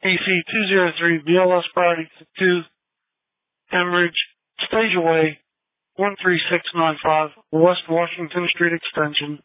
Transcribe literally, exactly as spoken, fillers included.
A C two zero three B L S Priority two, Hemorrhage, Stage Away, one three six nine five, West Washington Street Extension,